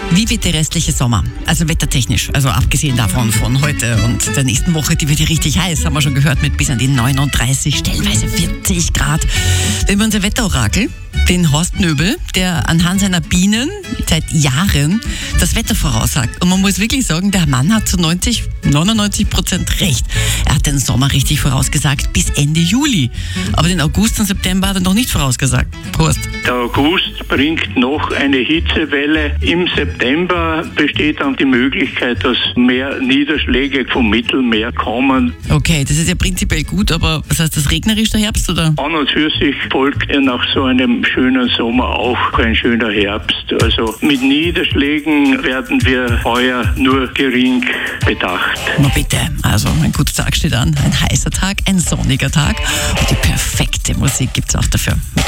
Wie wird der restliche Sommer? Also wettertechnisch, also abgesehen davon von heute und der nächsten Woche, die wird ja richtig heiß, haben wir schon gehört, mit bis an die 39, stellenweise 40 Grad. Über unser Wetterorakel, den Horst Nöbel, der anhand seiner Bienen seit Jahren das Wetter voraussagt. Und man muss wirklich sagen, der Mann hat zu 99% recht. Er hat den Sommer richtig vorausgesagt bis Ende Juli. Aber den August und September hat er noch nicht vorausgesagt. Horst. Der August bringt noch eine Hitzewelle. Im September besteht dann die Möglichkeit, dass mehr Niederschläge vom Mittelmeer kommen. Okay, das ist ja prinzipiell gut, aber was heißt das, regnerisch der Herbst, oder? An und für sich folgt ja nach so einem schönen Sommer auch ein schöner Herbst. Also mit Niederschlägen werden wir heuer nur gering bedacht. Na bitte, also ein guter Tag steht an, ein heißer Tag, ein sonniger Tag und die perfekte Musik gibt's auch dafür. Mit